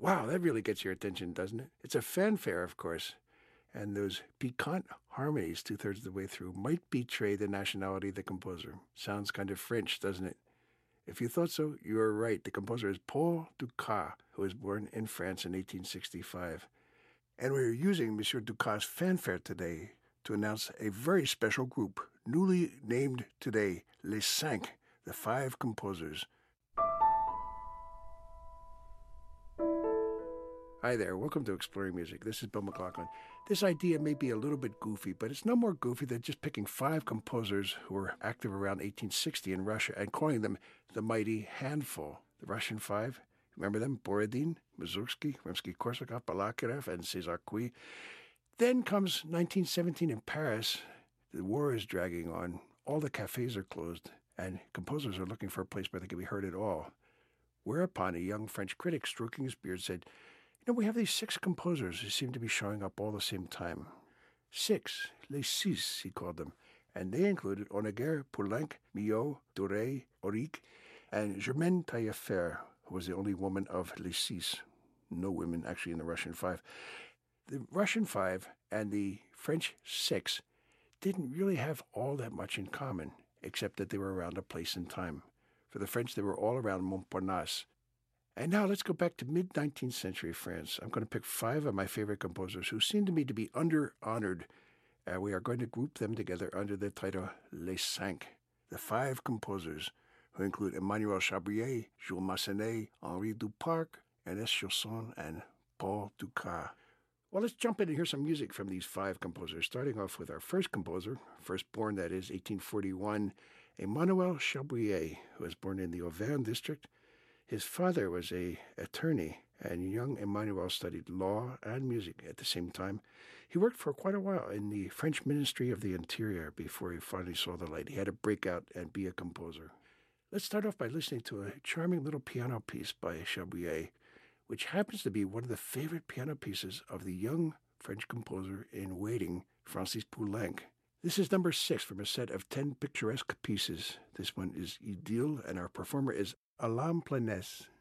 Wow, that really gets your attention, doesn't it? It's a fanfare, of course. And those piquant harmonies two-thirds of the way through might betray the nationality of the composer. Sounds kind of French, doesn't it? If you thought so, you are right. The composer is Paul Dukas, who was born in France in 1865. And we're using Monsieur Dukas' fanfare today to announce a very special group, newly named today Les Cinq, the five composers. Hi there, welcome to Exploring Music. This is Bill McLaughlin. This idea may be a little bit goofy, but it's no more goofy than just picking five composers who were active around 1860 in Russia and calling them the mighty handful. The Russian five, remember them? Borodin, Mussorgsky, Rimsky-Korsakov, Balakirev, and César Cui. Then comes 1917 in Paris. The war is dragging on. All the cafes are closed, and composers are looking for a place where they can be heard at all. Whereupon a young French critic, stroking his beard, said, we have these six composers who seem to be showing up all the same time. Six, les six, he called them. And they included Honegger, Poulenc, Milhaud, Doré, Auric, and Germaine Taillefer, who was the only woman of les six. No women, actually, in the Russian five. The Russian five and the French six didn't really have all that much in common, except that they were around a place and time. For the French, they were all around Montparnasse. And now let's go back to mid-19th century France. I'm going to pick five of my favorite composers who seem to me to be under-honored. We are going to group them together under the title Les Cinq, the five composers, who include Emmanuel Chabrier, Jules Massenet, Henri Duparc, Ernest Chausson, and Paul Dukas. Well, let's jump in and hear some music from these five composers, starting off with our first composer, first born, that is, 1841, Emmanuel Chabrier, who was born in the Auvergne district. His father was an attorney, and young Emmanuel studied law and music at the same time. He worked for quite a while in the French Ministry of the Interior before he finally saw the light. He had to break out and be a composer. Let's start off by listening to a charming little piano piece by Chabrier, which happens to be one of the favorite piano pieces of the young French composer in waiting, Francis Poulenc. This is number 6 from a set of 10 picturesque pieces. This one is Idylle, and our performer is Alain Planès.